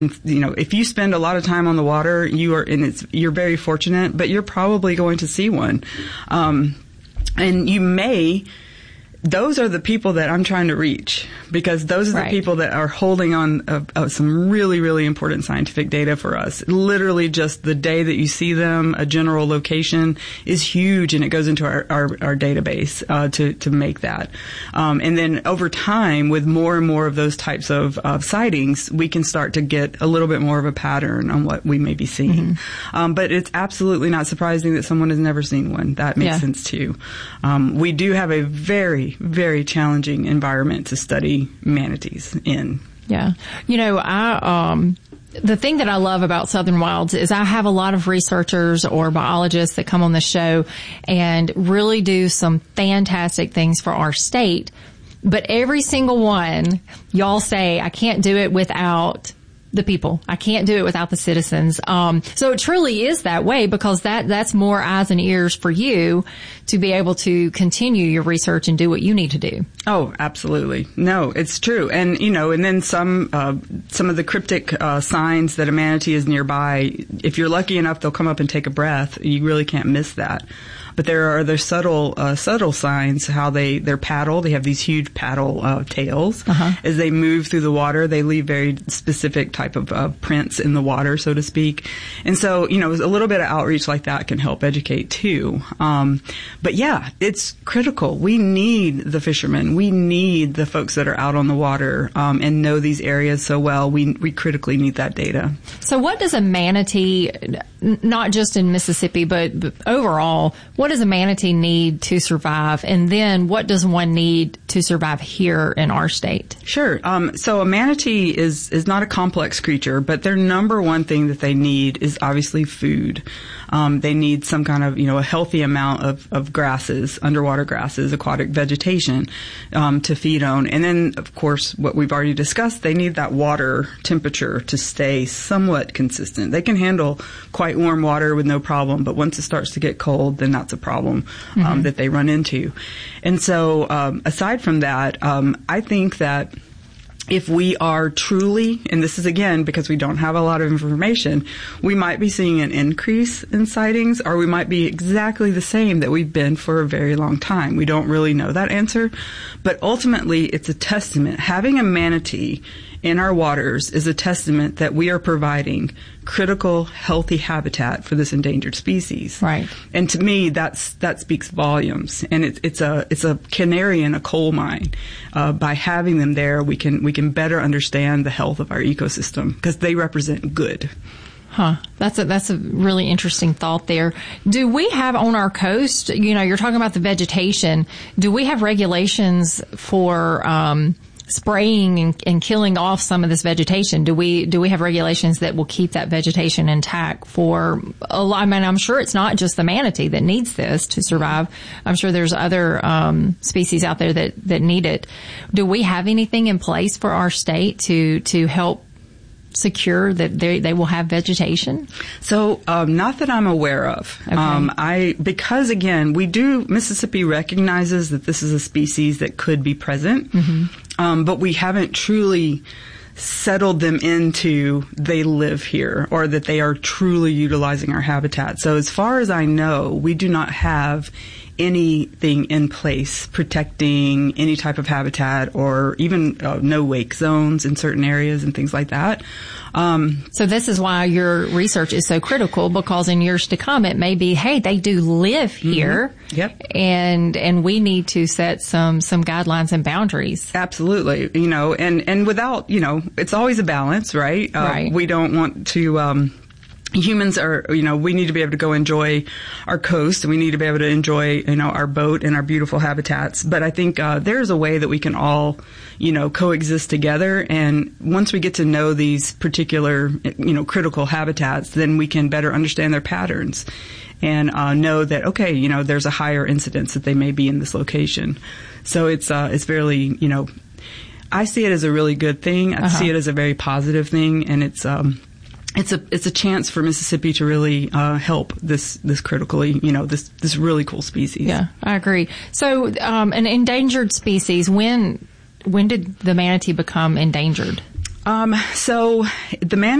If you spend a lot of time on the water, you're very fortunate, but you're probably going to see one. And those are the people that I'm trying to reach, because those are the people that are holding on some really, really important scientific data for us. Literally just the day that you see them, a general location is huge, and it goes into our database to make that. And then over time, with more and more of those types of sightings, we can start to get a little bit more of a pattern on what we may be seeing. But it's absolutely not surprising that someone has never seen one. That makes sense too. We do have a very, very challenging environment to study manatees in. Yeah. The thing that I love about Southern Wilds is I have a lot of researchers or biologists that come on the show and really do some fantastic things for our state. But every single one, y'all say, I can't do it without the people. I can't do it without the citizens. So it truly is that way, because that's more eyes and ears for you to be able to continue your research and do what you need to do. Oh, absolutely. No, it's true. And, and then some of the cryptic signs that a manatee is nearby, if you're lucky enough, they'll come up and take a breath. You really can't miss that. But there are the subtle signs, how their paddle, they have these huge paddle tails. As they move through the water, they leave very specific type of prints in the water, so to speak. And so, a little bit of outreach like that can help educate too. But yeah, it's critical. We need the fishermen. We need the folks that are out on the water and know these areas so well. We critically need that data. So what does a manatee, not just in Mississippi, but overall, what does a manatee need to survive? And then what does one need to survive here in our state? Sure. So a manatee is not a complex creature, but their number one thing that they need is obviously food. They need some kind of, a healthy amount of grasses, underwater grasses, aquatic vegetation, to feed on. And then, of course, what we've already discussed, they need that water temperature to stay somewhat consistent. They can handle quite warm water with no problem, but once it starts to get cold, then that's a problem, that they run into. And so, aside from that, I think that if we are truly, and this is again because we don't have a lot of information, we might be seeing an increase in sightings, or we might be exactly the same that we've been for a very long time. We don't really know that answer, but ultimately it's a testament. Having a manatee in our waters is a testament that we are providing critical, healthy habitat for this endangered species. Right. And to me, that speaks volumes. And it's a canary in a coal mine. By having them there, we can better understand the health of our ecosystem, because they represent good. That's a really interesting thought there. Do we have on our coast, you're talking about the vegetation, do we have regulations for spraying and killing off some of this vegetation? Do we have regulations that will keep that vegetation intact for a lot? I mean, I'm sure it's not just the manatee that needs this to survive. I'm sure there's other species out there that need it. Do we have anything in place for our state to help secure that they will have vegetation? So, not that I'm aware of. Okay. Because again, Mississippi recognizes that this is a species that could be present, but we haven't truly settled them into they live here, or that they are truly utilizing our habitat. So as far as I know, we do not have anything in place protecting any type of habitat, or even no wake zones in certain areas and things like that. So this is why your research is so critical, because in years to come it may be, hey, they do live here. Yep. And we need to set some guidelines and boundaries. Absolutely. And without, it's always a balance, right? Right. We don't want to, humans are, we need to be able to go enjoy our coast, and we need to be able to enjoy, our boat and our beautiful habitats. But I think there's a way that we can all, coexist together. And once we get to know these particular, critical habitats, then we can better understand their patterns and know that, okay, there's a higher incidence that they may be in this location. So it's really, I see it as a really good thing. I see it as a very positive thing, and it's a chance for Mississippi to really help this critically, this really cool species. Yeah, I agree. So, an endangered species, when did the manatee become endangered? So the manatee